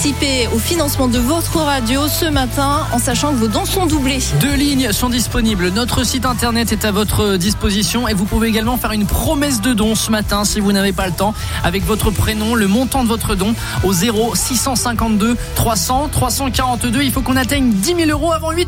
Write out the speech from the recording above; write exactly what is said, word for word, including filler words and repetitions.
participer au financement de votre radio ce matin en sachant que vos dons sont doublés. Deux lignes sont disponibles. Notre site internet est à votre disposition et vous pouvez également faire une promesse de don ce matin si vous n'avez pas le temps avec votre prénom, le montant de votre don au zéro six cent cinquante-deux trois cents trois cent quarante-deux. Il faut qu'on atteigne dix mille euros avant huit